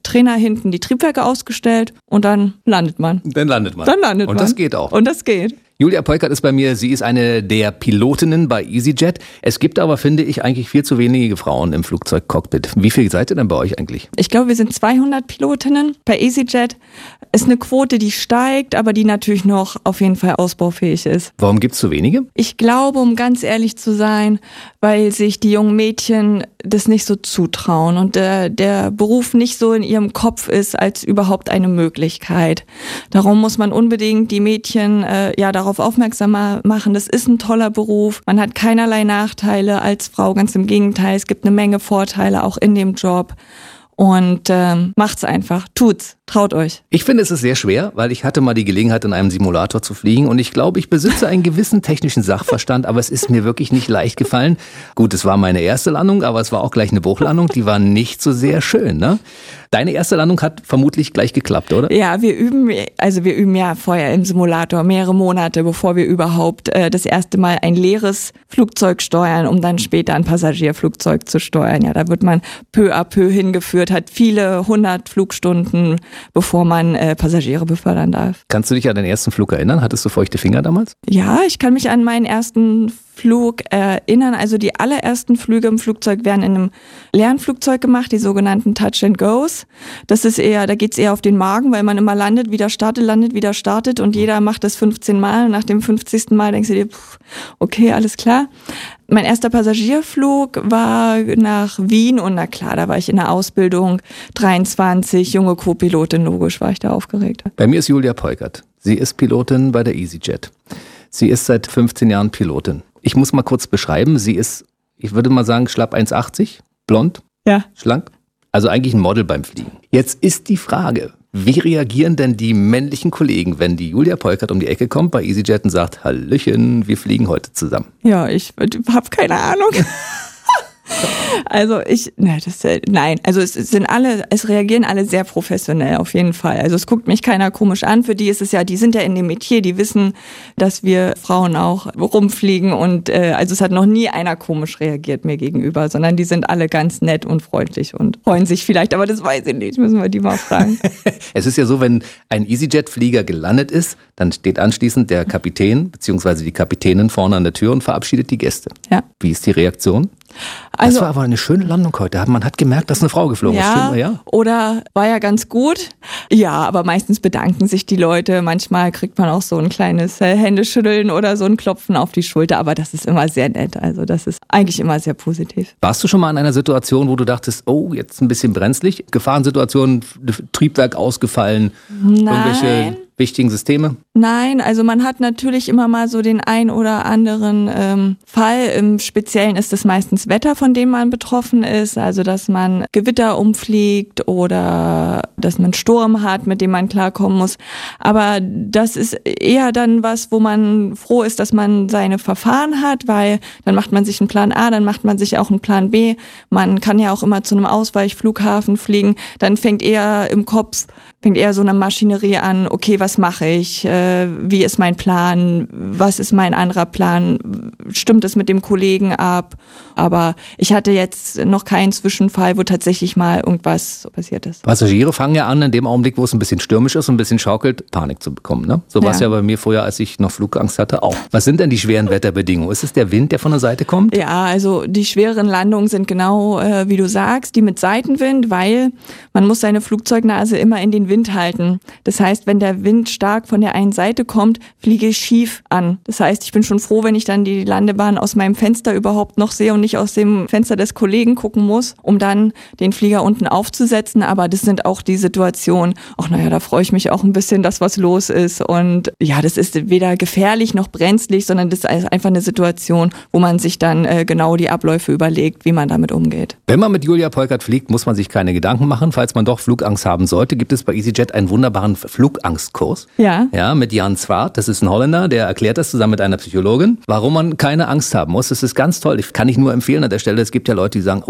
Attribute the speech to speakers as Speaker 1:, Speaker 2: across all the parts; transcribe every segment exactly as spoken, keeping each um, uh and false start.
Speaker 1: Trainer hinten die Triebwerke ausgestellt und dann landet man.
Speaker 2: Dann landet man.
Speaker 1: Dann landet
Speaker 2: und
Speaker 1: man.
Speaker 2: Und das geht auch.
Speaker 1: Und das geht.
Speaker 2: Julia Peukert ist bei mir, sie ist eine der Pilotinnen bei EasyJet. Es gibt aber, finde ich, eigentlich viel zu wenige Frauen im Flugzeugcockpit. Wie viel seid ihr denn bei euch eigentlich?
Speaker 1: Ich glaube, wir sind zweihundert Pilotinnen. Bei EasyJet ist eine Quote, die steigt, aber die natürlich noch auf jeden Fall ausbaufähig ist.
Speaker 2: Warum gibt es so wenige?
Speaker 1: Ich glaube, um ganz ehrlich zu sein, weil sich die jungen Mädchen das nicht so zutrauen und der, der Beruf nicht so in ihrem Kopf ist als überhaupt eine Möglichkeit. Darum muss man unbedingt die Mädchen äh, ja darauf aufmerksam machen. Das ist ein toller Beruf. Man hat keinerlei Nachteile als Frau, ganz im Gegenteil. Es gibt eine Menge Vorteile auch in dem Job. Und ähm, macht's einfach, tut's, traut euch.
Speaker 2: Ich finde, es ist sehr schwer, weil ich hatte mal die Gelegenheit, in einem Simulator zu fliegen und ich glaube, ich besitze einen gewissen technischen Sachverstand, aber es ist mir wirklich nicht leicht gefallen. Gut, es war meine erste Landung, aber es war auch gleich eine Bruchlandung, die war nicht so sehr schön, ne? Deine erste Landung hat vermutlich gleich geklappt, oder?
Speaker 1: Ja, wir üben, also wir üben ja vorher im Simulator mehrere Monate, bevor wir überhaupt äh, das erste Mal ein leeres Flugzeug steuern, um dann später ein Passagierflugzeug zu steuern. Ja, da wird man peu à peu hingeführt, hat viele hundert Flugstunden, bevor man äh, Passagiere befördern darf.
Speaker 2: Kannst du dich an den ersten Flug erinnern? Hattest du feuchte Finger damals?
Speaker 1: Ja, ich kann mich an meinen ersten Flug erinnern. Also die allerersten Flüge im Flugzeug werden in einem Lernflugzeug gemacht, die sogenannten Touch and Goes. Das ist eher, da geht's eher auf den Magen, weil man immer landet, wieder startet, landet, wieder startet und jeder macht das fünfzehn Mal und nach dem fünfzigsten Mal denkst du dir, pff, okay, alles klar. Mein erster Passagierflug war nach Wien und na klar, da war ich in der Ausbildung, dreiundzwanzig, junge Co-Pilotin, logisch war ich da aufgeregt.
Speaker 2: Bei mir ist Julia Peukert. Sie ist Pilotin bei der EasyJet. Sie ist seit fünfzehn Jahren Pilotin. Ich muss mal kurz beschreiben, sie ist, ich würde mal sagen, schlapp eins achtzig, blond,
Speaker 1: ja,
Speaker 2: schlank, also eigentlich ein Model beim Fliegen. Jetzt ist die Frage, wie reagieren denn die männlichen Kollegen, wenn die Julia Peukert um die Ecke kommt bei EasyJet und sagt, Hallöchen, wir fliegen heute zusammen?
Speaker 1: Ja, ich habe keine Ahnung. Also ich, ne, das, nein, also es sind alle, es reagieren alle sehr professionell auf jeden Fall. Also es guckt mich keiner komisch an. Für die ist es ja, die sind ja in dem Metier, die wissen, dass wir Frauen auch rumfliegen und äh, also es hat noch nie einer komisch reagiert mir gegenüber, sondern die sind alle ganz nett und freundlich und freuen sich vielleicht, aber das weiß ich nicht, müssen wir die mal fragen.
Speaker 2: Es ist ja so, wenn ein EasyJet-Flieger gelandet ist, dann steht anschließend der Kapitän bzw. die Kapitänin vorne an der Tür und verabschiedet die Gäste. Ja. Wie ist die Reaktion?
Speaker 1: Also,
Speaker 2: das war aber eine schöne Landung heute. Man hat gemerkt, dass eine Frau geflogen ist.
Speaker 1: Ja,
Speaker 2: Stimmt, ja,
Speaker 1: oder war ja ganz gut. Ja, aber meistens bedanken sich die Leute. Manchmal kriegt man auch so ein kleines äh, Händeschütteln oder so ein Klopfen auf die Schulter. Aber das ist immer sehr nett. Also das ist eigentlich immer sehr positiv.
Speaker 2: Warst du schon mal in einer Situation, wo du dachtest, oh, jetzt ein bisschen brenzlig? Gefahrensituation, Triebwerk ausgefallen,
Speaker 1: Nein.
Speaker 2: irgendwelche wichtigen Systeme?
Speaker 1: Nein, also man hat natürlich immer mal so den ein oder anderen ähm, Fall. Im Speziellen ist es meistens Wetter, von dem man betroffen ist. Also dass man Gewitter umfliegt oder dass man Sturm hat, mit dem man klarkommen muss. Aber das ist eher dann was, wo man froh ist, dass man seine Verfahren hat, weil dann macht man sich einen Plan A, dann macht man sich auch einen Plan B. Man kann ja auch immer zu einem Ausweichflughafen fliegen. Dann fängt eher im Kopf, fängt eher so eine Maschinerie an, okay, was mache ich? Äh, wie ist mein Plan? Was ist mein anderer Plan? Stimmt es mit dem Kollegen ab? Aber ich hatte jetzt noch keinen Zwischenfall, wo tatsächlich mal irgendwas passiert ist.
Speaker 2: Passagiere fangen ja an, in dem Augenblick, wo es ein bisschen stürmisch ist und ein bisschen schaukelt, Panik zu bekommen. Ne? So war es ja. ja bei mir vorher, als ich noch Flugangst hatte, auch. Was sind denn die schweren Wetterbedingungen? Ist es der Wind, der von der Seite kommt?
Speaker 1: Ja, also die schweren Landungen sind genau, äh, wie du sagst, die mit Seitenwind, weil man muss seine Flugzeugnase immer in den Wind halten. Das heißt, wenn der Wind stark von der einen Seite kommt, fliege ich schief an. Das heißt, ich bin schon froh, wenn ich dann die Landebahn aus meinem Fenster überhaupt noch sehe und nicht aus dem Fenster des Kollegen gucken muss, um dann den Flieger unten aufzusetzen. Aber das sind auch die Situationen, ach naja, da freue ich mich auch ein bisschen, dass was los ist. Und ja, das ist weder gefährlich noch brenzlig, sondern das ist einfach eine Situation, wo man sich dann äh, genau die Abläufe überlegt, wie man damit umgeht.
Speaker 2: Wenn man mit Julia Peukert fliegt, muss man sich keine Gedanken machen. Falls man doch Flugangst haben sollte, gibt es bei EasyJet einen wunderbaren Flugangstkurs.
Speaker 1: Ja.
Speaker 2: Ja, mit Jan Zwart, das ist ein Holländer, der erklärt das zusammen mit einer Psychologin, warum man keine Angst haben muss. Das ist ganz toll. Ich kann ich nur empfehlen an der Stelle. Es gibt ja Leute, die sagen, oh,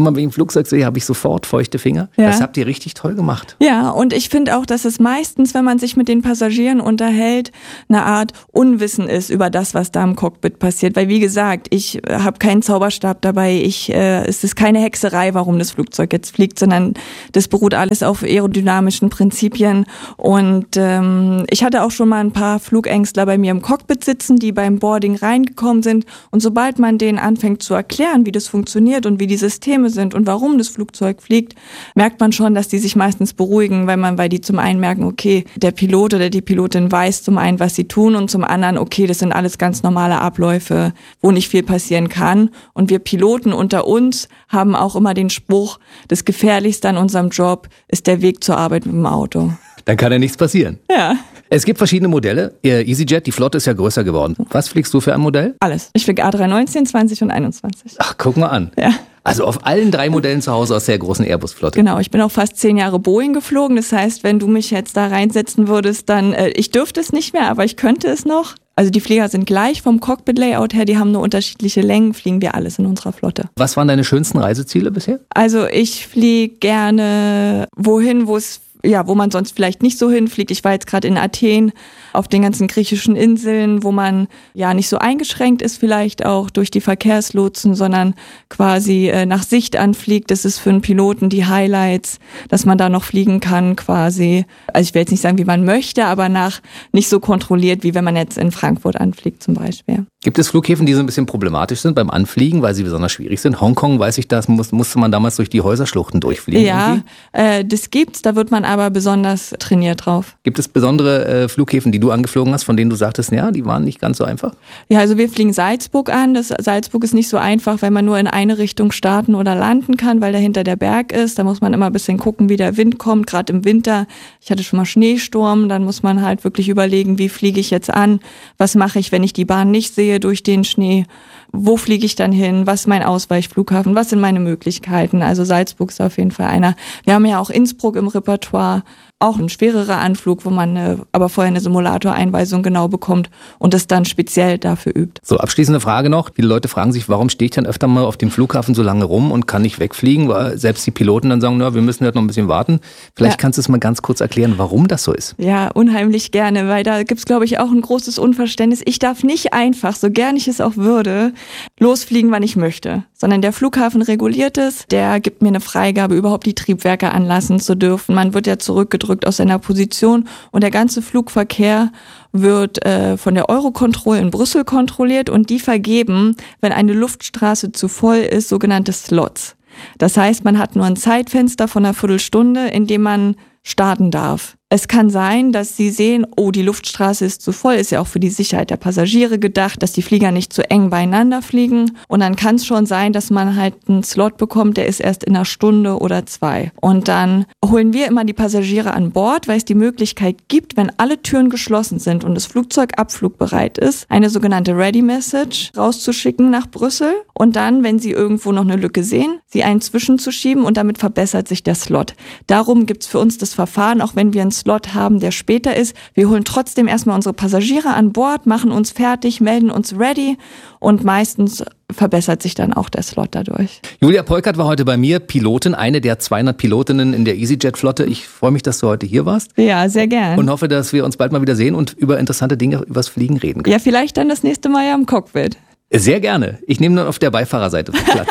Speaker 2: Immer wenn ich ein Flugzeug sehe, habe ich sofort feuchte Finger. Ja. Das habt ihr richtig toll gemacht.
Speaker 1: Ja, und ich finde auch, dass es meistens, wenn man sich mit den Passagieren unterhält, eine Art Unwissen ist über das, was da im Cockpit passiert. Weil wie gesagt, ich habe keinen Zauberstab dabei, ich, äh, es ist keine Hexerei, warum das Flugzeug jetzt fliegt, sondern das beruht alles auf aerodynamischen Prinzipien. Und ähm, ich hatte auch schon mal ein paar Flugängstler bei mir im Cockpit sitzen, die beim Boarding reingekommen sind. Und sobald man denen anfängt zu erklären, wie das funktioniert und wie die Systeme sind und warum das Flugzeug fliegt, merkt man schon, dass die sich meistens beruhigen, weil man, weil die zum einen merken, okay, der Pilot oder die Pilotin weiß zum einen, was sie tun und zum anderen, okay, das sind alles ganz normale Abläufe, wo nicht viel passieren kann. Und wir Piloten unter uns haben auch immer den Spruch, das Gefährlichste an unserem Job ist der Weg zur Arbeit mit dem Auto.
Speaker 2: Dann kann ja nichts passieren.
Speaker 1: Ja.
Speaker 2: Es gibt verschiedene Modelle. EasyJet, die Flotte ist ja größer geworden. Was fliegst du für ein Modell?
Speaker 1: Alles. Ich fliege A drei neunzehn, zwanzig und einundzwanzig.
Speaker 2: Ach, guck mal an.
Speaker 1: Ja.
Speaker 2: Also auf allen drei Modellen zu Hause aus der großen Airbus-Flotte.
Speaker 1: Genau, ich bin auch fast zehn Jahre Boeing geflogen. Das heißt, wenn du mich jetzt da reinsetzen würdest, dann, äh, ich dürfte es nicht mehr, aber ich könnte es noch. Also die Flieger sind gleich vom Cockpit-Layout her, die haben nur unterschiedliche Längen, fliegen wir alles in unserer Flotte.
Speaker 2: Was waren deine schönsten Reiseziele bisher?
Speaker 1: Also ich fliege gerne wohin, wo es ja, wo man sonst vielleicht nicht so hinfliegt. Ich war jetzt gerade in Athen auf den ganzen griechischen Inseln, wo man ja nicht so eingeschränkt ist vielleicht auch durch die Verkehrslotsen, sondern quasi äh, nach Sicht anfliegt. Das ist für einen Piloten die Highlights, dass man da noch fliegen kann quasi. Also ich will jetzt nicht sagen, wie man möchte, aber nach nicht so kontrolliert, wie wenn man jetzt in Frankfurt anfliegt zum Beispiel.
Speaker 2: Gibt es Flughäfen, die so ein bisschen problematisch sind beim Anfliegen, weil sie besonders schwierig sind? Hongkong, weiß ich, das muss, musste man damals durch die Häuserschluchten durchfliegen.
Speaker 1: Ja, äh, das gibt's, da wird man aber besonders trainiert drauf.
Speaker 2: Gibt es besondere äh, Flughäfen, die du angeflogen hast, von denen du sagtest, ja, die waren nicht ganz so einfach?
Speaker 1: Ja, also wir fliegen Salzburg an. Das Salzburg ist nicht so einfach, weil man nur in eine Richtung starten oder landen kann, weil dahinter der Berg ist. Da muss man immer ein bisschen gucken, wie der Wind kommt, gerade im Winter. Ich hatte schon mal Schneesturm, dann muss man halt wirklich überlegen, wie fliege ich jetzt an? Was mache ich, wenn ich die Bahn nicht sehe durch den Schnee? Wo fliege ich dann hin? Was ist mein Ausweichflughafen? Was sind meine Möglichkeiten? Also Salzburg ist auf jeden Fall einer. Wir haben ja auch Innsbruck im Repertoire. Auch ein schwererer Anflug, wo man eine, aber vorher eine Simulatoreinweisung genau bekommt und das dann speziell dafür übt.
Speaker 2: So, abschließende Frage noch. Viele Leute fragen sich, warum stehe ich dann öfter mal auf dem Flughafen so lange rum und kann nicht wegfliegen, weil selbst die Piloten dann sagen, na, wir müssen halt noch ein bisschen warten. Vielleicht ja. kannst du es mal ganz kurz erklären, warum das so ist.
Speaker 1: Ja, unheimlich gerne, weil da gibt's, glaube ich, auch ein großes Unverständnis. Ich darf nicht einfach, so gern ich es auch würde, losfliegen, wann ich möchte, sondern der Flughafen reguliert es, der gibt mir eine Freigabe, überhaupt die Triebwerke anlassen zu dürfen. Man wird ja zurückgedrückt aus seiner Position und der ganze Flugverkehr wird äh, von der Eurocontrol in Brüssel kontrolliert und die vergeben, wenn eine Luftstraße zu voll ist, sogenannte Slots. Das heißt, man hat nur ein Zeitfenster von einer Viertelstunde, in dem man starten darf. Es kann sein, dass Sie sehen, oh, die Luftstraße ist zu voll, ist ja auch für die Sicherheit der Passagiere gedacht, dass die Flieger nicht zu eng beieinander fliegen. Und dann kann es schon sein, dass man halt einen Slot bekommt, der ist erst in einer Stunde oder zwei. Und dann holen wir immer die Passagiere an Bord, weil es die Möglichkeit gibt, wenn alle Türen geschlossen sind und das Flugzeug abflugbereit ist, eine sogenannte Ready Message rauszuschicken nach Brüssel. Und dann, wenn Sie irgendwo noch eine Lücke sehen, sie einen zwischenzuschieben und damit verbessert sich der Slot. Darum gibt's für uns das Verfahren, auch wenn wir einen Slot haben, der später ist. Wir holen trotzdem erstmal unsere Passagiere an Bord, machen uns fertig, melden uns ready und meistens verbessert sich dann auch der Slot dadurch.
Speaker 2: Julia Peukert war heute bei mir, Pilotin, eine der zweihundert Pilotinnen in der EasyJet-Flotte. Ich freue mich, dass du heute hier warst.
Speaker 1: Ja, sehr gern.
Speaker 2: Und hoffe, dass wir uns bald mal wieder sehen und über interessante Dinge, übers Fliegen reden können.
Speaker 1: Ja, vielleicht dann das nächste Mal ja im Cockpit.
Speaker 2: Sehr gerne. Ich nehme dann auf der Beifahrerseite Platz.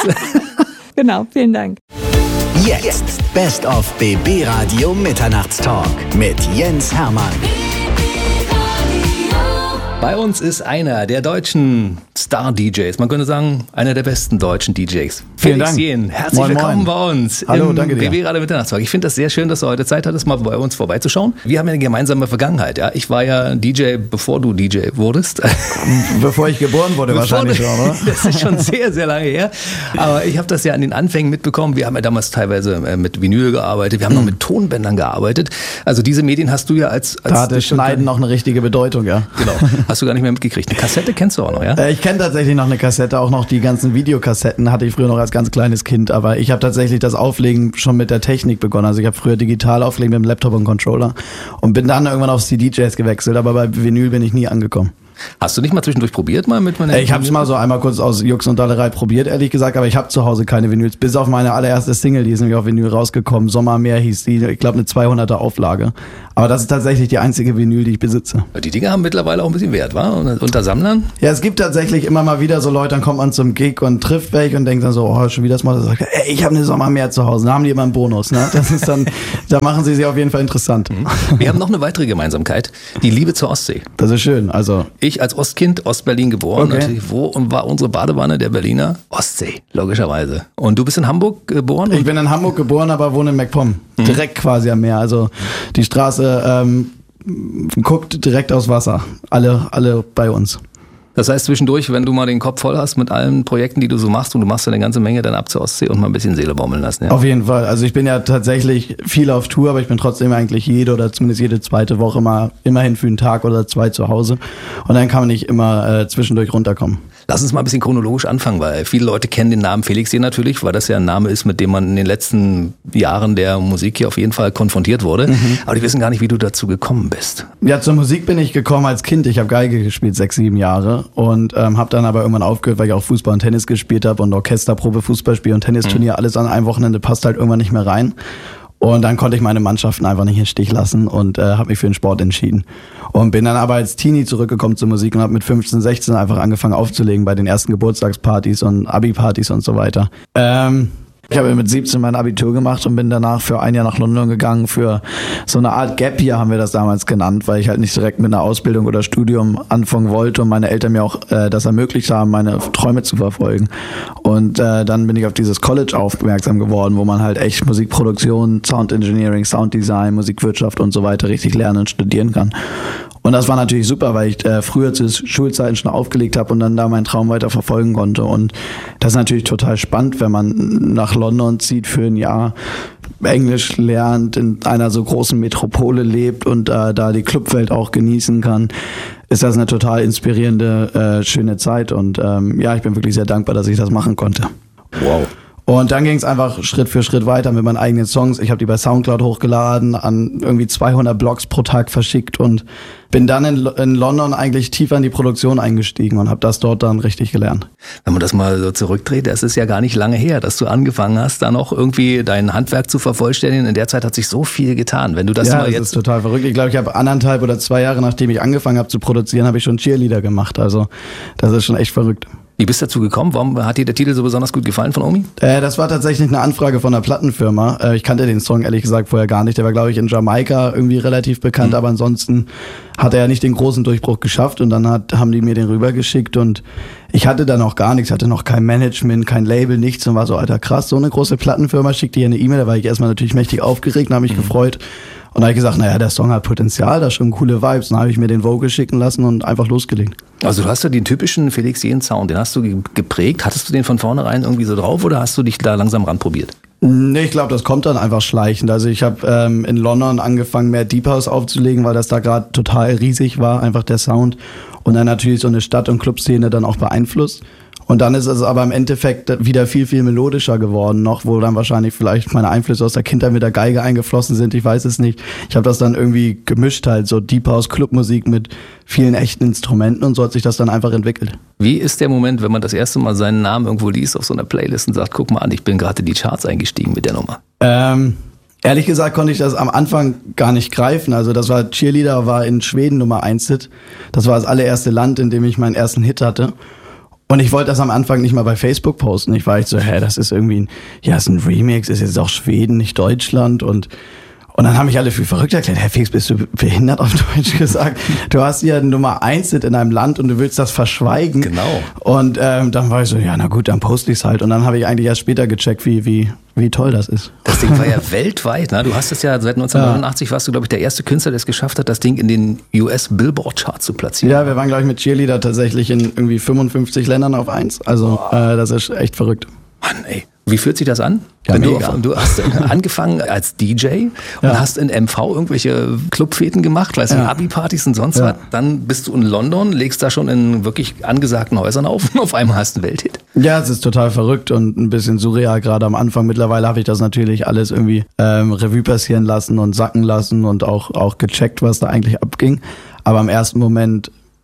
Speaker 1: Genau, vielen Dank.
Speaker 3: Jetzt Best of B B Radio Mitternachtstalk mit Jens Hermann.
Speaker 2: Bei uns ist einer der deutschen Star-D Js, man könnte sagen, einer der besten deutschen D Js.
Speaker 4: Vielen
Speaker 2: Felix
Speaker 4: Dank.
Speaker 2: Jähn, herzlich
Speaker 4: Moin,
Speaker 2: willkommen
Speaker 4: moin.
Speaker 2: bei uns
Speaker 4: Hallo,
Speaker 2: im
Speaker 4: danke dir.
Speaker 2: B B Radio Mitternachtstalk. Ich finde das sehr schön, dass du heute Zeit hattest, mal bei uns vorbeizuschauen. Wir haben ja eine gemeinsame Vergangenheit. Ja? Ich war ja D J, bevor du D J wurdest.
Speaker 4: Bevor ich geboren wurde wahrscheinlich
Speaker 2: du,
Speaker 4: schon, oder?
Speaker 2: Das ist schon sehr, sehr lange her. Aber ich habe das ja an den Anfängen mitbekommen. Wir haben ja damals teilweise mit Vinyl gearbeitet. Wir haben noch mit Tonbändern gearbeitet. Also diese Medien hast du ja als... als
Speaker 4: Da hatte Schneiden noch eine richtige Bedeutung, ja.
Speaker 2: Genau, hast du gar nicht mehr mitgekriegt. Eine Kassette kennst du auch noch, ja?
Speaker 4: Äh, Ich kenne tatsächlich noch eine Kassette, auch noch die ganzen Videokassetten hatte ich früher noch als ganz kleines Kind, aber ich habe tatsächlich das Auflegen schon mit der Technik begonnen. Also ich habe früher digital aufgelegt mit dem Laptop und Controller und bin dann irgendwann auf C D Js gewechselt, aber bei Vinyl bin ich nie angekommen.
Speaker 2: Hast du nicht mal zwischendurch probiert mal mit meiner?
Speaker 4: Ich habe es mal so einmal kurz aus Jux und Dallerei probiert, ehrlich gesagt, aber ich habe zu Hause keine Vinyls. Bis auf meine allererste Single, die ist nämlich auf Vinyl rausgekommen. Sommermeer hieß die, ich glaube eine zweihunderter Auflage. Aber das ist tatsächlich die einzige Vinyl, die ich besitze.
Speaker 2: Die Dinger haben mittlerweile auch ein bisschen Wert, wa? Unter Sammlern?
Speaker 4: Ja, es gibt tatsächlich immer mal wieder so Leute, dann kommt man zum Gig und trifft welche und denkt dann so, oh, schon wieder das Mal. Und sagt, ey, ich habe eine Sommermeer zu Hause. Da haben die immer einen Bonus, ne? Das ist dann, da machen sie sich auf jeden Fall interessant.
Speaker 2: Wir haben noch eine weitere Gemeinsamkeit, die Liebe zur Ostsee.
Speaker 4: Das ist schön, also.
Speaker 2: Ich als Ostkind, Ostberlin geboren,
Speaker 4: Okay.
Speaker 2: natürlich. Wo und war unsere Badewanne der Berliner? Ostsee, logischerweise. Und du bist in Hamburg geboren?
Speaker 4: Ich bin in Hamburg geboren, aber wohne in MacPom. Mhm. Direkt quasi am Meer. Also die Straße ähm, guckt direkt aufs Wasser. Alle, alle bei uns.
Speaker 2: Das heißt, zwischendurch, wenn du mal den Kopf voll hast mit allen Projekten, die du so machst und du machst eine ganze Menge, dann ab zur Ostsee und mal ein bisschen Seele baumeln lassen. Ja?
Speaker 4: Auf jeden Fall. Also ich bin ja tatsächlich viel auf Tour, aber ich bin trotzdem eigentlich jede oder zumindest jede zweite Woche mal immerhin für einen Tag oder zwei zu Hause. Und dann kann man nicht immer äh, zwischendurch runterkommen.
Speaker 2: Lass uns mal ein bisschen chronologisch anfangen, weil viele Leute kennen den Namen Felixje natürlich, weil das ja ein Name ist, mit dem man in den letzten Jahren der Musik hier auf jeden Fall konfrontiert wurde. Mhm. Aber die wissen gar nicht, wie du dazu gekommen bist.
Speaker 4: Ja, zur Musik bin ich gekommen als Kind. Ich habe Geige gespielt, sechs, sieben Jahre und ähm, habe dann aber irgendwann aufgehört, weil ich auch Fußball und Tennis gespielt habe und Orchesterprobe, Fußballspiel und Tennisturnier, mhm. alles an einem Wochenende passt halt irgendwann nicht mehr rein. Und dann konnte ich meine Mannschaften einfach nicht im Stich lassen und äh, habe mich für den Sport entschieden. Und bin dann aber als Teenie zurückgekommen zur Musik und habe mit fünfzehn, sechzehn einfach angefangen aufzulegen bei den ersten Geburtstagspartys und Abi-Partys und so weiter. Ähm, ich habe mit siebzehn mein Abitur gemacht und bin danach für ein Jahr nach London gegangen für so eine Art Gap Year, haben wir das damals genannt, weil ich halt nicht direkt mit einer Ausbildung oder Studium anfangen wollte und meine Eltern mir auch äh, das ermöglicht haben, meine Träume zu verfolgen. Und äh, dann bin ich auf dieses College aufmerksam geworden, wo man halt echt Musikproduktion, Sound Engineering, Sounddesign, Musikwirtschaft und so weiter richtig lernen und studieren kann. Und das war natürlich super, weil ich äh, früher zu Schulzeiten schon aufgelegt habe und dann da meinen Traum weiter verfolgen konnte. Und das ist natürlich total spannend, wenn man nach London zieht für ein Jahr, Englisch lernt, in einer so großen Metropole lebt und äh, da die Clubwelt auch genießen kann. Ist das eine total inspirierende, äh, schöne Zeit. Und ähm, ja, ich bin wirklich sehr dankbar, dass ich das machen konnte.
Speaker 2: Wow.
Speaker 4: Und dann ging es einfach Schritt für Schritt weiter mit meinen eigenen Songs. Ich habe die bei Soundcloud hochgeladen, an irgendwie zweihundert Blogs pro Tag verschickt und bin dann in, in London eigentlich tiefer in die Produktion eingestiegen und habe das dort dann richtig gelernt.
Speaker 2: Wenn man das mal so zurückdreht, das ist ja gar nicht lange her, dass du angefangen hast, da noch irgendwie dein Handwerk zu vervollständigen. In der Zeit hat sich so viel getan. Wenn du das
Speaker 4: ja,
Speaker 2: mal
Speaker 4: das
Speaker 2: jetzt
Speaker 4: ist total verrückt. Ich glaube, ich habe anderthalb oder zwei Jahre, nachdem ich angefangen habe zu produzieren, habe ich schon Cheerleader gemacht. Also das ist schon echt verrückt.
Speaker 2: Wie bist du dazu gekommen? Warum hat dir der Titel so besonders gut gefallen von Omi?
Speaker 4: Äh, das war tatsächlich eine Anfrage von einer Plattenfirma. Äh, ich kannte den Song ehrlich gesagt vorher gar nicht. Der war, glaube ich, in Jamaika irgendwie relativ bekannt, mhm. aber ansonsten hat er ja nicht den großen Durchbruch geschafft und dann hat, haben die mir den rübergeschickt und ich hatte da noch gar nichts, hatte noch kein Management, kein Label, nichts und war so, Alter, krass, so eine große Plattenfirma schickt dir eine E-Mail, da war ich erstmal natürlich mächtig aufgeregt und habe mich mhm. gefreut. Und da habe ich gesagt, naja, der Song hat Potenzial, da schon coole Vibes. Dann habe ich mir den Vocal schicken lassen und einfach losgelegt.
Speaker 2: Also du hast ja den typischen Felixje-Sound, den hast du geprägt. Hattest du den von vornherein irgendwie so drauf oder hast du dich da langsam ranprobiert?
Speaker 4: Nee, ich glaube, das kommt dann einfach schleichend. Also ich habe ähm, in London angefangen, mehr Deep House aufzulegen, weil das da gerade total riesig war, einfach der Sound. Und dann natürlich so eine Stadt- und Clubszene dann auch beeinflusst. Und dann ist es aber im Endeffekt wieder viel, viel melodischer geworden noch, wo dann wahrscheinlich vielleicht meine Einflüsse aus der Kindheit mit der Geige eingeflossen sind, ich weiß es nicht. Ich habe das dann irgendwie gemischt halt, so Deep House, Clubmusik mit vielen echten Instrumenten und so hat sich das dann einfach entwickelt.
Speaker 2: Wie ist der Moment, wenn man das erste Mal seinen Namen irgendwo liest auf so einer Playlist und sagt, guck mal an, ich bin gerade in die Charts eingestiegen mit der Nummer?
Speaker 4: Ähm... Ehrlich gesagt konnte ich das am Anfang gar nicht greifen. Also das war Cheerleader, war in Schweden Nummer eins Hit. Das war das allererste Land, in dem ich meinen ersten Hit hatte. Und ich wollte das am Anfang nicht mal bei Facebook posten. Ich war echt so, hä, das ist irgendwie ein, ja, ist ein Remix, ist jetzt auch Schweden, nicht Deutschland und Und dann haben mich alle für verrückt erklärt. Herr Felix, bist du behindert, auf Deutsch gesagt? Du hast hier Nummer eins in einem Land und du willst das verschweigen.
Speaker 2: Genau.
Speaker 4: Und ähm, dann war ich so, ja, na gut, dann poste ich's halt. Und dann habe ich eigentlich erst später gecheckt, wie, wie, wie toll das ist.
Speaker 2: Das Ding war ja weltweit, ne? Du hast es ja seit neunzehnhundertneunundachtzig, ja. warst du, glaube ich, der erste Künstler, der es geschafft hat, das Ding in den U S Billboard Chart zu platzieren.
Speaker 4: Ja, wir waren, glaube ich, mit Cheerleader tatsächlich in irgendwie fünfundfünfzig Ländern auf eins. Also äh, das ist echt verrückt.
Speaker 2: Mann, ey. Wie fühlt sich das an?
Speaker 4: Ja,
Speaker 2: Wenn du,
Speaker 4: mega.
Speaker 2: du hast angefangen als D J und
Speaker 4: Ja.
Speaker 2: hast in M V irgendwelche Clubfäten gemacht, weißt du,
Speaker 4: Ja.
Speaker 2: Abi-Partys und sonst
Speaker 4: Ja.
Speaker 2: was. Dann bist du in London, legst da schon in wirklich angesagten Häusern auf und auf einmal hast du einen Welthit.
Speaker 4: Ja, es ist total verrückt und ein bisschen surreal gerade am Anfang. Mittlerweile habe ich das natürlich alles irgendwie ähm, Revue passieren lassen und sacken lassen und auch, auch gecheckt, was da eigentlich abging. Aber im ersten Moment,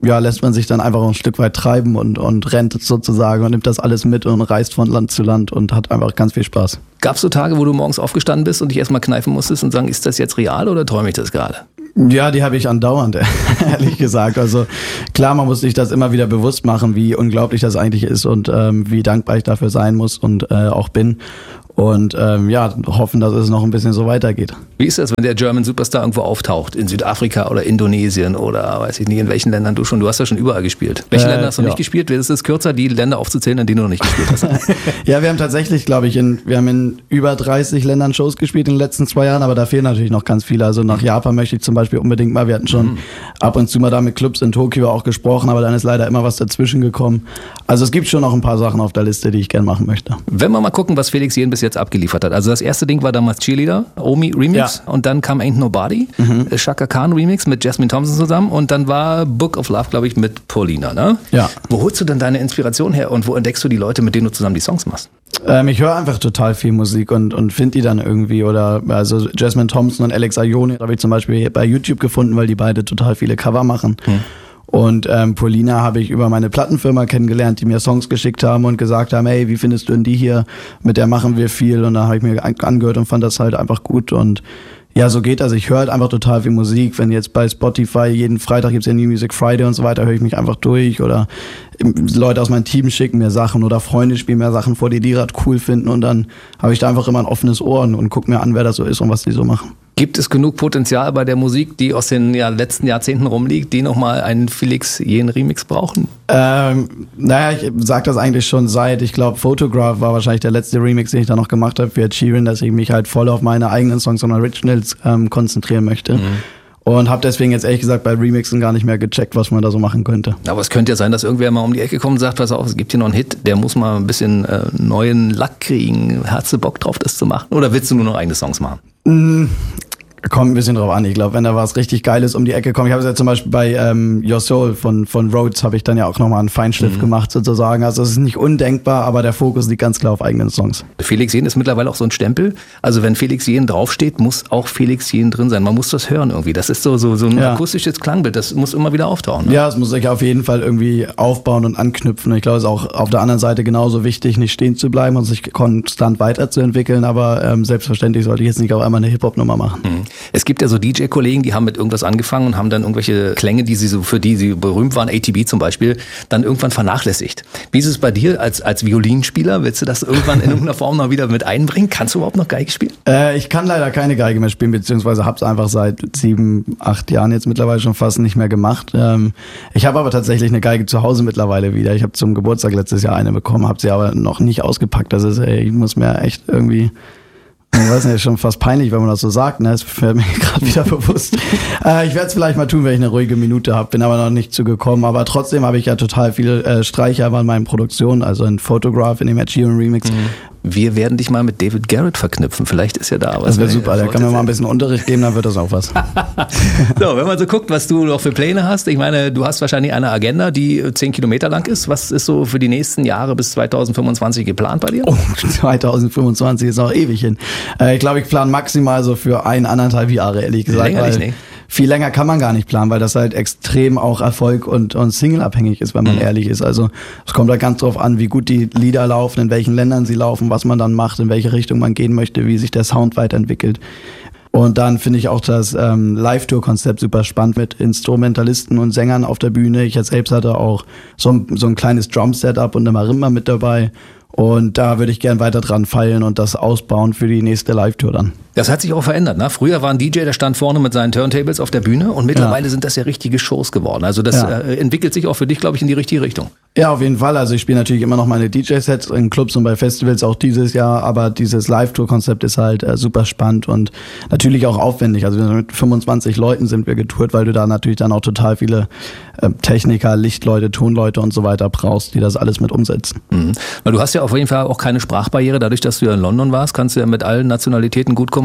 Speaker 4: ja, lässt man sich dann einfach ein Stück weit treiben und, und rennt sozusagen und nimmt das alles mit und reist von Land zu Land und hat einfach ganz viel Spaß.
Speaker 2: Gab es so Tage, wo du morgens aufgestanden bist und dich erstmal kneifen musstest und sagen, ist das jetzt real oder träume ich das gerade?
Speaker 4: Ja, die habe ich andauernd, ehrlich gesagt. Also klar, man muss sich das immer wieder bewusst machen, wie unglaublich das eigentlich ist und ähm, wie dankbar ich dafür sein muss und äh, auch bin. Und ähm, ja, hoffen, dass es noch ein bisschen so weitergeht.
Speaker 2: Wie ist das, wenn der German Superstar irgendwo auftaucht? In Südafrika oder Indonesien oder weiß ich nicht, in welchen Ländern du schon, du hast ja schon überall gespielt. Welche äh, Länder hast du ja. nicht gespielt? Ist es kürzer, die Länder aufzuzählen, in denen du noch nicht gespielt hast?
Speaker 4: Ja, wir haben tatsächlich, glaube ich, in, wir haben in über dreißig Ländern Shows gespielt in den letzten zwei Jahren, aber da fehlen natürlich noch ganz viele. Also nach Japan möchte ich zum Beispiel unbedingt mal, wir hatten schon mhm. ab und zu mal da mit Clubs in Tokio auch gesprochen, aber dann ist leider immer was dazwischen gekommen. Also es gibt schon noch ein paar Sachen auf der Liste, die ich gerne machen möchte.
Speaker 2: Wenn wir mal gucken, was Felix Jähn bis jetzt abgeliefert hat. Also das erste Ding war damals Cheerleader, Omi Remix ja. und dann kam Ain't Nobody, mhm. Chaka Khan Remix mit Jasmine Thompson zusammen und dann war Book of Love, glaube ich, mit Paulina, ne?
Speaker 4: Ja.
Speaker 2: Wo holst du denn deine Inspiration her und wo entdeckst du die Leute, mit denen du zusammen die Songs machst?
Speaker 4: Ähm, ich höre einfach total viel Musik und, und finde die dann irgendwie oder also Jasmine Thompson und Alex Ayone habe ich zum Beispiel bei YouTube gefunden, weil die beide total viele Cover machen. Mhm. Und ähm, Paulina habe ich über meine Plattenfirma kennengelernt, die mir Songs geschickt haben und gesagt haben, hey, wie findest du denn die hier? Mit der machen wir viel. Und da habe ich mir angehört und fand das halt einfach gut. Und ja, so geht das. Ich höre halt einfach total viel Musik. Wenn jetzt bei Spotify jeden Freitag gibt's ja New Music Friday und so weiter, höre ich mich einfach durch. Oder Leute aus meinem Team schicken mir Sachen oder Freunde spielen mir Sachen vor, die die gerade cool finden. Und dann habe ich da einfach immer ein offenes Ohr und, und gucke mir an, wer das so ist und was die so machen.
Speaker 2: Gibt es genug Potenzial bei der Musik, die aus den ja, letzten Jahrzehnten rumliegt, die nochmal einen Felix Jähn Remix brauchen?
Speaker 4: Ähm, naja, ich sag das eigentlich schon seit, ich glaube, Photograph war wahrscheinlich der letzte Remix, den ich da noch gemacht habe für Ed Sheeran, dass ich mich halt voll auf meine eigenen Songs und Originals ähm, konzentrieren möchte. Mhm. Und habe deswegen jetzt ehrlich gesagt bei Remixen gar nicht mehr gecheckt, was man da so machen könnte.
Speaker 2: Aber es könnte ja sein, dass irgendwer mal um die Ecke kommt und sagt, pass auf, es gibt hier noch einen Hit, der muss mal ein bisschen äh, neuen Lack kriegen. Hast du Bock drauf, das zu machen? Oder willst du nur noch eigene Songs machen?
Speaker 4: Mm. Kommt ein bisschen drauf an. Ich glaube, wenn da was richtig Geiles um die Ecke kommt. Ich habe es ja zum Beispiel bei ähm, Your Soul von von Rhodes habe ich dann ja auch nochmal einen Feinschliff mhm. gemacht sozusagen. Also es ist nicht undenkbar, aber der Fokus liegt ganz klar auf eigenen Songs.
Speaker 2: Felix Jähn ist mittlerweile auch so ein Stempel. Also wenn Felix Jähn draufsteht, muss auch Felix Jähn drin sein. Man muss das hören irgendwie. Das ist so so so ein ja. akustisches Klangbild. Das muss immer wieder auftauchen. Ne?
Speaker 4: Ja, es muss sich auf jeden Fall irgendwie aufbauen und anknüpfen. Ich glaube, es ist auch auf der anderen Seite genauso wichtig, nicht stehen zu bleiben und sich konstant weiterzuentwickeln. Aber ähm, selbstverständlich sollte ich jetzt nicht auch einmal eine Hip-Hop-Nummer machen.
Speaker 2: Mhm. Es gibt ja so D J-Kollegen, die haben mit irgendwas angefangen und haben dann irgendwelche Klänge, die sie so, für die sie berühmt waren, A T B zum Beispiel, dann irgendwann vernachlässigt. Wie ist es bei dir als, als Violinspieler? Willst du das irgendwann in irgendeiner Form noch wieder mit einbringen? Kannst du überhaupt noch Geige spielen?
Speaker 4: Äh, ich kann leider keine Geige mehr spielen, beziehungsweise habe es einfach seit sieben, acht Jahren jetzt mittlerweile schon fast nicht mehr gemacht. Ähm, ich habe aber tatsächlich eine Geige zu Hause mittlerweile wieder. Ich habe zum Geburtstag letztes Jahr eine bekommen, habe sie aber noch nicht ausgepackt. Das ist, ey, ich muss mir echt irgendwie... Ich weiß nicht, ist schon fast peinlich, wenn man das so sagt, ne? Das fällt mir gerade wieder bewusst. Äh, ich werde es vielleicht mal tun, wenn ich eine ruhige Minute habe, bin aber noch nicht zugekommen. Aber trotzdem habe ich ja total viele äh, Streicher in meinen Produktionen, also in Photograph, in dem Ed Sheeran Remix.
Speaker 2: Mhm. Wir werden dich mal mit David Garrett verknüpfen. Vielleicht ist ja da was.
Speaker 4: Das wäre super, der kann mir mal ein bisschen Unterricht geben, dann wird das auch was.
Speaker 2: So, wenn man so guckt, was du noch für Pläne hast. Ich meine, du hast wahrscheinlich eine Agenda, die zehn Kilometer lang ist. Was ist so für die nächsten Jahre bis zwanzig fünfundzwanzig geplant bei dir?
Speaker 4: Oh, zwanzig fünfundzwanzig ist noch ewig hin. Äh, ich glaube, ich plane maximal so für ein, anderthalb Jahre, ehrlich gesagt.
Speaker 2: Länger nicht, ne?
Speaker 4: Viel länger kann man gar nicht planen, weil das halt extrem auch Erfolg und, und Single-abhängig ist, wenn man mhm. ehrlich ist. Also es kommt da ganz drauf an, wie gut die Lieder laufen, in welchen Ländern sie laufen, was man dann macht, in welche Richtung man gehen möchte, wie sich der Sound weiterentwickelt. Und dann finde ich auch das ähm, Live-Tour-Konzept super spannend mit Instrumentalisten und Sängern auf der Bühne. Ich jetzt selbst hatte auch so ein, so ein kleines Drum-Setup und eine Marimba mit dabei. Und da würde ich gern weiter dran feilen und das ausbauen für die nächste Live-Tour dann.
Speaker 2: Das hat sich auch verändert, ne? Früher war ein D J, der stand vorne mit seinen Turntables auf der Bühne und mittlerweile ja. sind das ja richtige Shows geworden. Also das ja. äh, entwickelt sich auch für dich, glaube ich, in die richtige Richtung.
Speaker 4: Ja, auf jeden Fall. Also ich spiele natürlich immer noch meine D J-Sets in Clubs und bei Festivals auch dieses Jahr, aber dieses Live-Tour-Konzept ist halt äh, super spannend und natürlich auch aufwendig. Also mit fünfundzwanzig Leuten sind wir getourt, weil du da natürlich dann auch total viele äh, Techniker, Lichtleute, Tonleute und so weiter brauchst, die das alles mit umsetzen.
Speaker 2: Mhm. Weil du hast ja auf jeden Fall auch keine Sprachbarriere. Dadurch, dass du ja in London warst, kannst du ja mit allen Nationalitäten gut kommunizieren.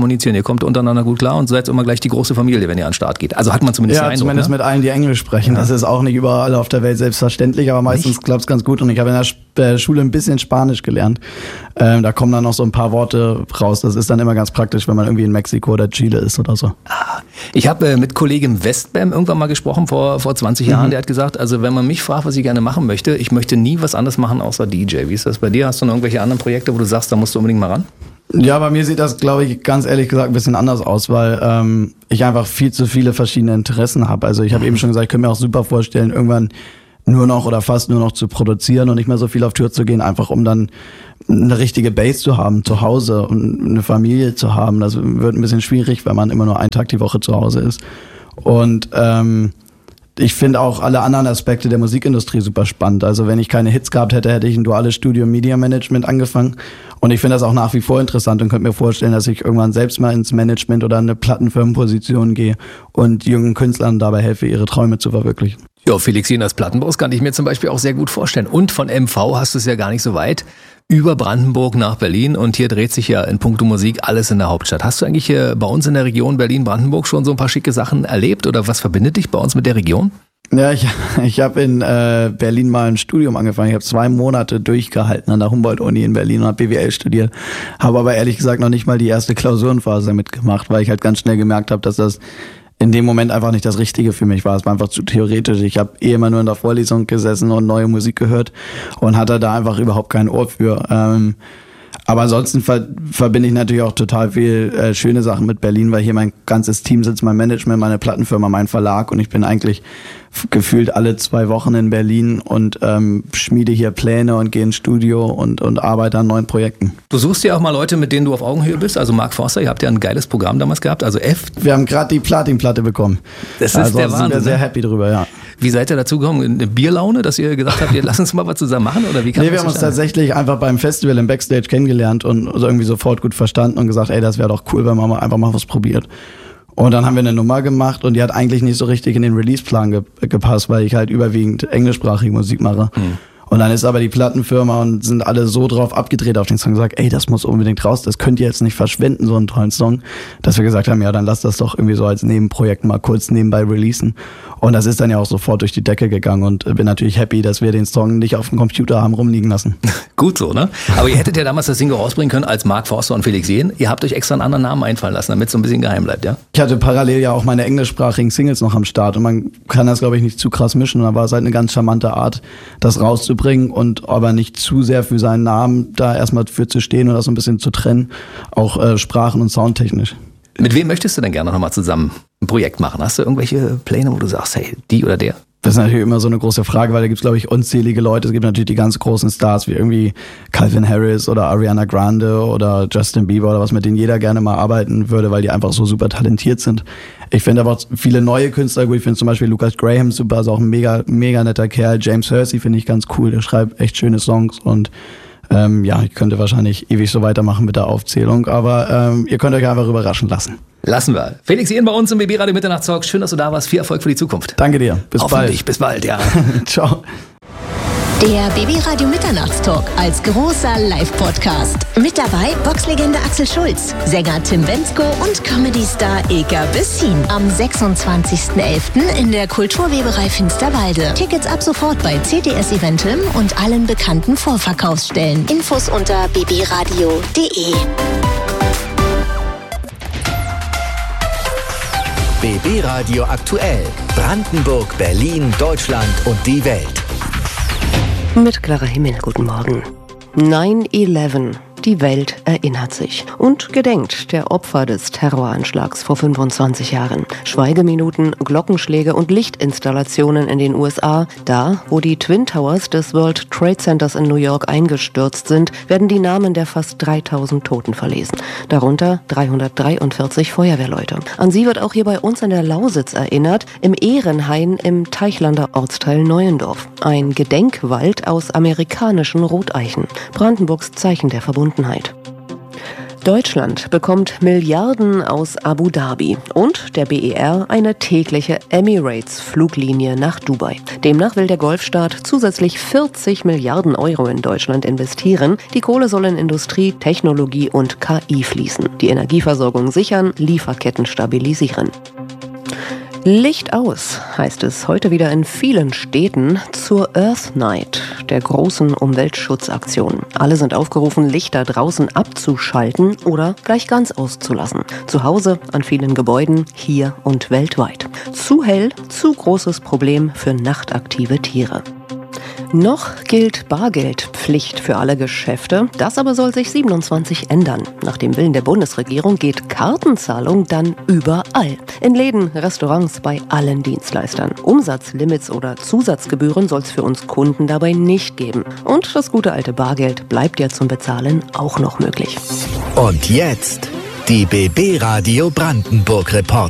Speaker 2: kommunizieren, ihr kommt untereinander gut klar und seid immer gleich die große Familie, wenn ihr an den Start geht. Also hat man zumindest
Speaker 4: ja,
Speaker 2: den Eindruck,
Speaker 4: zumindest
Speaker 2: ne?
Speaker 4: mit allen, die Englisch sprechen. Ja. Das ist auch nicht überall auf der Welt selbstverständlich, aber meistens klappt es ganz gut. Und ich habe in der Sp- Schule ein bisschen Spanisch gelernt. Ähm, da kommen dann noch so ein paar Worte raus. Das ist dann immer ganz praktisch, wenn man irgendwie in Mexiko oder Chile ist oder so.
Speaker 2: Ich habe äh, mit Kollegen Westbam irgendwann mal gesprochen, vor, vor zwanzig Jahren. Mhm. Der hat gesagt, also wenn man mich fragt, was ich gerne machen möchte, ich möchte nie was anderes machen außer D J. Wie ist das bei dir? Hast du noch irgendwelche anderen Projekte, wo du sagst, da musst du unbedingt mal ran?
Speaker 4: Ja, bei mir sieht das, glaube ich, ganz ehrlich gesagt ein bisschen anders aus, weil ähm, ich einfach viel zu viele verschiedene Interessen habe. Also ich habe eben schon gesagt, ich könnte mir auch super vorstellen, irgendwann nur noch oder fast nur noch zu produzieren und nicht mehr so viel auf Tour zu gehen, einfach um dann eine richtige Base zu haben, zu Hause und eine Familie zu haben. Das wird ein bisschen schwierig, wenn man immer nur einen Tag die Woche zu Hause ist. Und ähm, ich finde auch alle anderen Aspekte der Musikindustrie super spannend. Also wenn ich keine Hits gehabt hätte, hätte ich ein duales Studium Media Management angefangen. Und ich finde das auch nach wie vor interessant und könnte mir vorstellen, dass ich irgendwann selbst mal ins Management oder eine Plattenfirmenposition gehe und jungen Künstlern dabei helfe, ihre Träume zu verwirklichen.
Speaker 2: Ja, Felix Jehners Plattenboss kann ich mir zum Beispiel auch sehr gut vorstellen. Und von M V hast du es ja gar nicht so weit. Über Brandenburg nach Berlin und hier dreht sich ja in puncto Musik alles in der Hauptstadt. Hast du eigentlich äh, bei uns in der Region Berlin-Brandenburg schon so ein paar schicke Sachen erlebt oder was verbindet dich bei uns mit der Region?
Speaker 4: Ja, ich, ich habe in äh, Berlin mal ein Studium angefangen. Ich habe zwei Monate durchgehalten an der Humboldt-Uni in Berlin und habe B W L studiert. Habe aber ehrlich gesagt noch nicht mal die erste Klausurenphase mitgemacht, weil ich halt ganz schnell gemerkt habe, dass das in dem Moment einfach nicht das Richtige für mich war. Es war einfach zu theoretisch. Ich habe eh immer nur in der Vorlesung gesessen und neue Musik gehört und hatte da einfach überhaupt kein Ohr für. Ähm, aber ansonsten ver- verbinde ich natürlich auch total viel äh, schöne Sachen mit Berlin, weil hier mein ganzes Team sitzt, mein Management, meine Plattenfirma, mein Verlag und ich bin eigentlich f- gefühlt alle zwei Wochen in Berlin und ähm, schmiede hier Pläne und gehe ins Studio und, und arbeite an neuen Projekten.
Speaker 2: Du suchst ja auch mal Leute, mit denen du auf Augenhöhe bist. Also Mark Forster, ihr habt ja ein geiles Programm damals gehabt, also F.
Speaker 4: Wir haben gerade die Platinplatte bekommen.
Speaker 2: Das ist
Speaker 4: also
Speaker 2: der
Speaker 4: sind
Speaker 2: Wahnsinn.
Speaker 4: wir sehr
Speaker 2: ne?
Speaker 4: happy drüber, ja.
Speaker 2: Wie seid ihr dazu gekommen? Eine Bierlaune, dass ihr gesagt habt, ihr lass uns mal was zusammen machen? Oder wie kam
Speaker 4: Nee, wir
Speaker 2: das
Speaker 4: haben uns
Speaker 2: zustande?
Speaker 4: tatsächlich einfach beim Festival im Backstage kennengelernt und irgendwie sofort gut verstanden und gesagt, ey, das wäre doch cool, wenn man mal einfach mal was probiert. Und dann haben wir eine Nummer gemacht und die hat eigentlich nicht so richtig in den Release-Plan ge- gepasst, weil ich halt überwiegend englischsprachige Musik mache. Mhm. Und dann ist aber die Plattenfirma und sind alle so drauf abgedreht auf den Song, gesagt, ey, das muss unbedingt raus, das könnt ihr jetzt nicht verschwenden, so einen tollen Song, dass wir gesagt haben, ja, dann lass das doch irgendwie so als Nebenprojekt mal kurz nebenbei releasen. Und das ist dann ja auch sofort durch die Decke gegangen und bin natürlich happy, dass wir den Song nicht auf dem Computer haben rumliegen lassen.
Speaker 2: Gut so, ne? Aber ihr hättet ja damals das Single rausbringen können als Mark Forster und Felix Jehn. Ihr habt euch extra einen anderen Namen einfallen lassen, damit es so ein bisschen geheim bleibt, ja?
Speaker 4: Ich hatte parallel ja auch meine englischsprachigen Singles noch am Start und man kann das, glaube ich, nicht zu krass mischen. Und da war es halt eine ganz charmante Art, das rauszubringen und aber nicht zu sehr für seinen Namen da erstmal für zu stehen und das so ein bisschen zu trennen, auch äh, sprachen- und soundtechnisch.
Speaker 2: Mit wem möchtest du denn gerne nochmal zusammen ein Projekt machen? Hast du irgendwelche Pläne, wo du sagst, hey, die oder der?
Speaker 4: Das ist natürlich immer so eine große Frage, weil da gibt's, glaube ich, unzählige Leute. Es gibt natürlich die ganz großen Stars wie irgendwie Calvin Harris oder Ariana Grande oder Justin Bieber oder was, mit denen jeder gerne mal arbeiten würde, weil die einfach so super talentiert sind. Ich finde aber auch viele neue Künstler gut. Ich finde zum Beispiel Lucas Graham super, ist auch ein mega, mega netter Kerl. James Hersey finde ich ganz cool, der schreibt echt schöne Songs und ähm, ja, ich könnte wahrscheinlich ewig so weitermachen mit der Aufzählung, aber ähm, ihr könnt euch einfach überraschen lassen.
Speaker 2: Lassen wir. Felix Jehn bei uns im B B Radio Mitternachtstalk. Schön, dass du da warst. Viel Erfolg für die Zukunft.
Speaker 4: Danke dir. Bis
Speaker 2: Hoffentlich.
Speaker 4: bald.
Speaker 2: Bis bald, ja.
Speaker 4: Ciao.
Speaker 5: Der B B Radio Mitternachtstalk als großer Live-Podcast. Mit dabei Boxlegende Axel Schulz, Sänger Tim Bendzko und Comedy-Star Ilka Bessin. Am sechsundzwanzigsten elften in der Kulturweberei Finsterwalde. Tickets ab sofort bei C T S Eventim und allen bekannten Vorverkaufsstellen. Infos unter b b radio punkt d e.
Speaker 3: B B Radio aktuell. Brandenburg, Berlin, Deutschland und die Welt.
Speaker 6: Mit klarer Himmel, guten Morgen. neun elf. Die Welt erinnert sich und gedenkt der Opfer des Terroranschlags vor fünfundzwanzig Jahren. Schweigeminuten, Glockenschläge und Lichtinstallationen in den U S A. Da, wo die Twin Towers des World Trade Centers in New York eingestürzt sind, werden die Namen der fast dreitausend Toten verlesen. Darunter dreihundertdreiundvierzig Feuerwehrleute. An sie wird auch hier bei uns in der Lausitz erinnert, im Ehrenhain im Teichlander Ortsteil Neuendorf. Ein Gedenkwald aus amerikanischen Roteichen. Brandenburgs Zeichen der Verbundenheit. Deutschland bekommt Milliarden aus Abu Dhabi und der B E R eine tägliche Emirates-Fluglinie nach Dubai. Demnach will der Golfstaat zusätzlich vierzig Milliarden Euro in Deutschland investieren. Die Kohle soll in Industrie, Technologie und K I fließen, die Energieversorgung sichern, Lieferketten stabilisieren. Licht aus, heißt es heute wieder in vielen Städten zur Earth Night, der großen Umweltschutzaktion. Alle sind aufgerufen, Lichter draußen abzuschalten oder gleich ganz auszulassen. Zu Hause, an vielen Gebäuden, hier und weltweit. Zu hell, zu großes Problem für nachtaktive Tiere. Noch gilt Bargeldpflicht für alle Geschäfte. Das aber soll sich siebenundzwanzig ändern. Nach dem Willen der Bundesregierung geht Kartenzahlung dann überall. In Läden, Restaurants, bei allen Dienstleistern. Umsatzlimits oder Zusatzgebühren soll es für uns Kunden dabei nicht geben. Und das gute alte Bargeld bleibt ja zum Bezahlen auch noch möglich.
Speaker 3: Und jetzt die B B Radio Brandenburg Report.